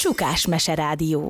Csukás Meserádió.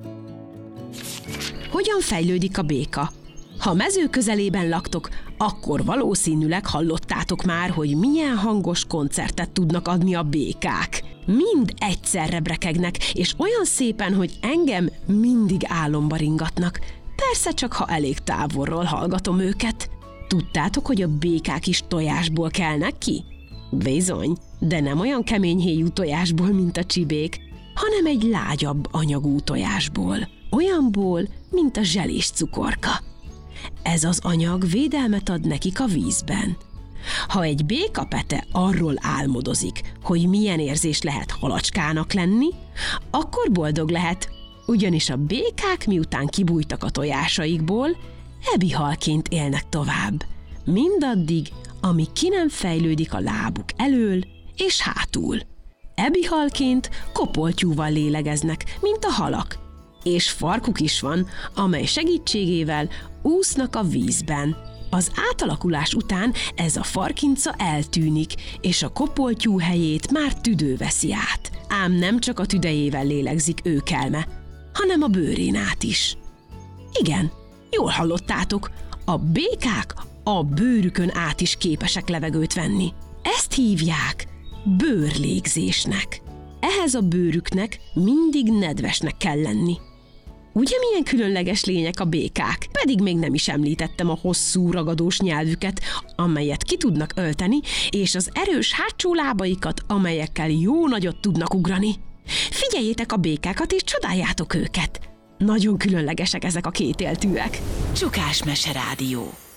Hogyan fejlődik a béka? Ha mező közelében laktok, akkor valószínűleg hallottátok már, hogy milyen hangos koncertet tudnak adni a békák. Mind egyszerre brekegnek, és olyan szépen, hogy engem mindig álomba ringatnak. Persze csak, ha elég távolról hallgatom őket. Tudtátok, hogy a békák is tojásból kelnek ki? Bizony, de nem olyan kemény héjú tojásból, mint a csibék, hanem egy lágyabb anyagú tojásból. Olyanból, mint a zselés cukorka. Ez az anyag védelmet ad nekik a vízben. Ha egy békapete arról álmodozik, hogy milyen érzés lehet halacskának lenni, akkor boldog lehet, ugyanis a békák miután kibújtak a tojásaikból, ebihalként élnek tovább. Mindaddig, amíg ki nem fejlődik a lábuk elől és hátul. Ebihalként kopoltyúval lélegeznek, mint a halak, és farkuk is van, amely segítségével úsznak a vízben. Az átalakulás után ez a farkinca eltűnik, és a kopoltyú helyét már tüdő veszi át. Ám nem csak a tüdejével lélegzik őkelme, hanem a bőrén át is. Igen, jól hallottátok, a békák a bőrükön át is képesek levegőt venni. Ezt hívják bőrlégzésnek. Ehhez a bőrüknek mindig nedvesnek kell lenni. Ugye milyen különleges lények a békák? Pedig még nem is említettem a hosszú, ragadós nyelvüket, amelyet ki tudnak ölteni, és az erős hátsó lábaikat, amelyekkel jó nagyot tudnak ugrani. Figyeljétek a békákat, és csodáljátok őket! Nagyon különlegesek ezek a kétéltűek. Csukás Meserádió.